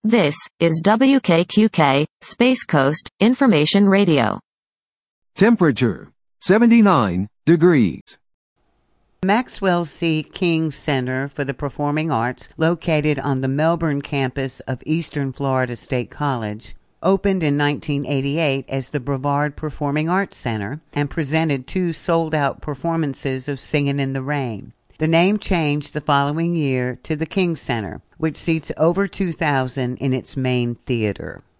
This is WKQK, Space Coast, Information Radio. Temperature, 79 degrees. Maxwell C. King Center for the Performing Arts, located on the Melbourne campus of Eastern Florida State College, opened in 1988 as the Brevard Performing Arts Center and presented 2 sold-out performances of Singin' in the Rain. The name changed the following year to the King Center, which seats over 2,000 in its main theater.